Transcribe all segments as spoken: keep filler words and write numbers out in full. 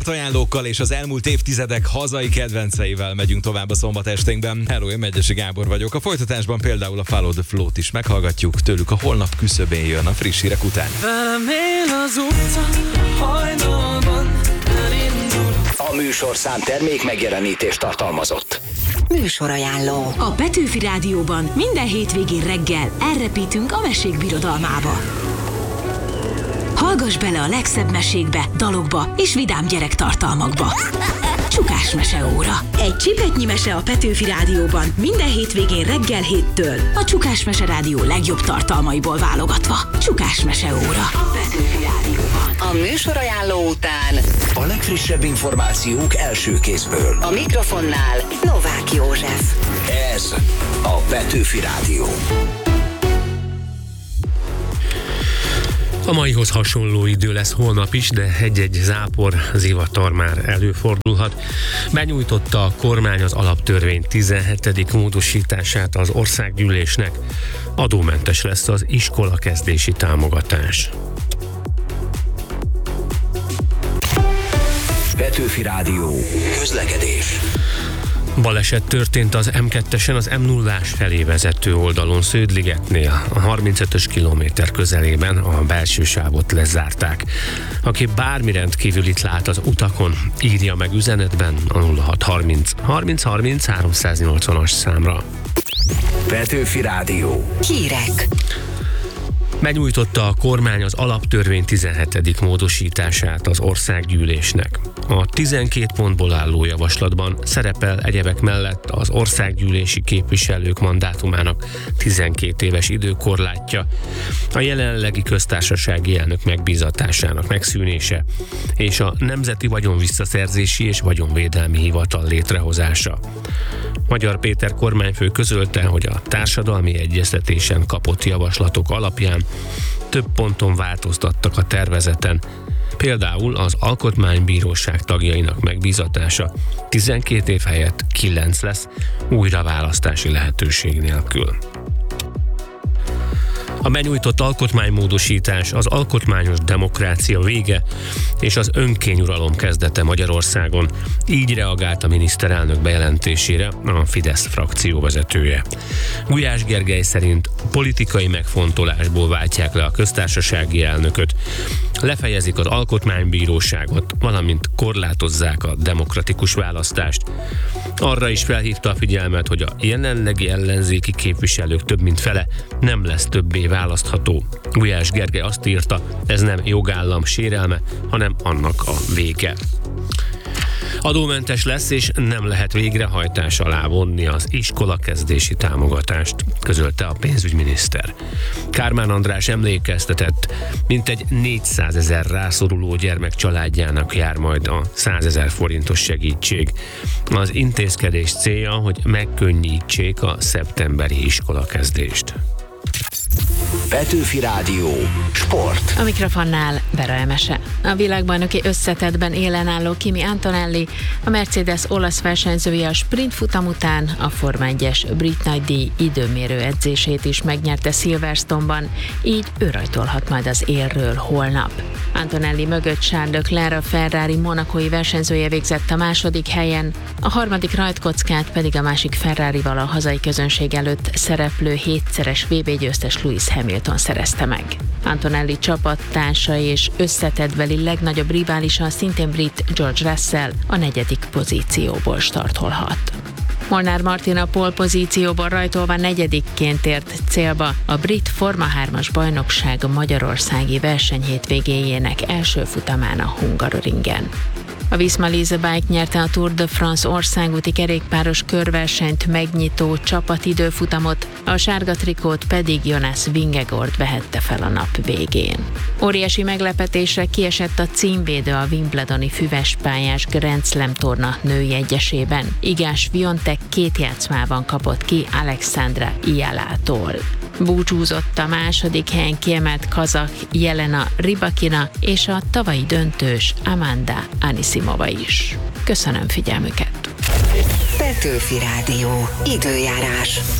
Ajánlókkal és az elmúlt évtizedek hazai kedvenceivel megyünk tovább a szombat esténkben. Hello, én Megyesi Gábor vagyok. A folytatásban például a Follow the Flow-t is meghallgatjuk, tőlük a holnap küszöbén jön a friss hírek után. Velem él az utca, hajnalban elindul. A műsorszám termék megjelenítést tartalmazott. Műsorajánló. A Petőfi Rádióban minden hétvégén reggel elrepítünk a mesék birodalmába. Hallgass bele a legszebb mesékbe, dalokba és vidám gyerektartalmakba. Csukás meseóra. Egy csipetnyi mese a Petőfi Rádióban minden hétvégén reggel héttől. A Csukás Mese Rádió legjobb tartalmaiból válogatva. Csukás meseóra. A Petőfi Rádióban. A műsorajánló után a legfrissebb információk első kézből. A mikrofonnál Novák József. Ez a Petőfi Rádió. A maihoz hasonló idő lesz holnap is, de egy-egy zápor, zivatar már előfordulhat. Benyújtotta a kormány az alaptörvény tizenhetedik módosítását az országgyűlésnek. Adómentes lesz az iskolakezdési támogatás. Petőfi Rádió. Közlekedés. Baleset történt az em kettesen az em nullás felé vezető oldalon Sződligetnél. A harmincötös kilométer közelében a belső sávot lezárták. Aki bármi rendkívülit lát az utakon, írja meg üzenetben a nulla hat harminc harminc harminc háromszáznyolcvanas számra. Petőfi Rádió. Hírek. Benyújtotta a kormány az alaptörvény tizenhetedik módosítását az országgyűlésnek. A tizenkét pontból álló javaslatban szerepel egyebek mellett az országgyűlési képviselők mandátumának tizenkét éves időkorlátja, a jelenlegi köztársasági elnök megbízatásának megszűnése és a Nemzeti Vagyonvisszaszerzési és Vagyonvédelmi Hivatal létrehozása. Magyar Péter kormányfő közölte, hogy a társadalmi egyeztetésen kapott javaslatok alapján több ponton változtattak a tervezeten, például az Alkotmánybíróság tagjainak megbízatása tizenkét év helyett kilenc lesz, újraválasztási lehetőség nélkül. A benyújtott alkotmánymódosítás az alkotmányos demokrácia vége és az önkényuralom kezdete Magyarországon. Így reagált a miniszterelnök bejelentésére a Fidesz frakció vezetője. Gulyás Gergely szerint politikai megfontolásból váltják le a köztársasági elnököt, lefejezik az alkotmánybíróságot, valamint korlátozzák a demokratikus választást. Arra is felhívta a figyelmet, hogy a jelenlegi ellenzéki képviselők több mint fele nem lesz többé választható. Gulyás Gergely azt írta, ez nem jogállam sérelme, hanem annak a vége. Adómentes lesz, és nem lehet végrehajtás alá vonni az iskolakezdési támogatást, közölte a pénzügyminiszter. Kármán András emlékeztetett, mintegy négyszázezer rászoruló gyermek családjának jár majd a százezer forintos segítség. Az intézkedés célja, hogy megkönnyítsék a szeptemberi iskolakezdést. Petőfi Rádió. Sport. A mikrofonnál Vera Emese. A világbajnoki összetettben élen álló Kimi Antonelli, a Mercedes olasz versenyzője a sprint futam után a Forma egyes brit nagydíj időmérő edzését is megnyerte Silverstone-ban, így ő rajtolhat majd az élről holnap. Antonelli mögött Charles Leclerc, a Ferrari monacói versenyzője végzett a második helyen, a harmadik rajtkockát pedig a másik Ferrarival a hazai közönség előtt szereplő hétszeres vé bé győztes Lewis Hamilton szerezte meg. Antonelli csapattársa és összetettbeli legnagyobb riválisa, szintén brit George Russell a negyedik pozícióból startolhat. Molnár Martin a pole pozícióban rajtolva negyedikként ért célba a brit Forma hármas bajnokság magyarországi versenyhétvégéjének első futamán a Hungaroringen. A Visma Lease Bike nyerte a Tour de France országúti kerékpáros körversenyt megnyitó csapatidőfutamot, a sárga trikót pedig Jonas Vingegaard vehette fel a nap végén. Óriási meglepetésre kiesett a címvédő a Wimbledoni füvespályás Grand Slam torna női egyesében. Iga Swiatek két játszmában kapott ki Alexandra Ialától. Búcsúzott a második helyen kiemelt kazak Jelena Rybakina és a tavalyi döntős Amanda Anisimova is. Köszönöm figyelmüket! Petőfi Rádió. Időjárás.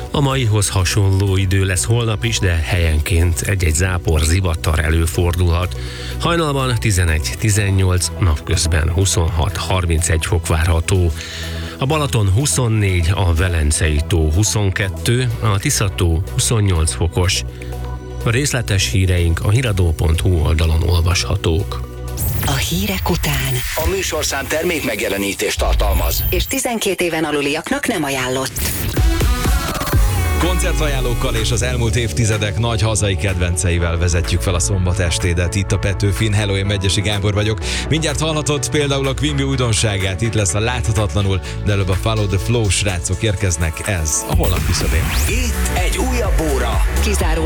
A maihoz hasonló idő lesz holnap is, de helyenként egy-egy zápor, zivatar előfordulhat. Hajnalban tizenegy tizennyolc, napközben huszonhat harmincegy fok várható. A Balaton huszonnégy, a Velencei tó huszonkettő, a Tisza-tó huszonnyolc fokos. A részletes híreink a híradó pont hu oldalon olvashatók. A hírek után a műsorszám termék megjelenítést tartalmaz, és tizenkét éven aluliaknak nem ajánlott. Koncertajánlókkal és az elmúlt évtizedek nagy hazai kedvenceivel vezetjük fel a szombat estédet itt a Petőfin. Hello, én Megyesi Gábor vagyok. Mindjárt hallhatod például a Quimby újdonságát, itt lesz a Láthatatlanul, de előbb a Follow the Flow srácok érkeznek, ez a holnap küszöbén. Itt egy újabb óra, kizárólag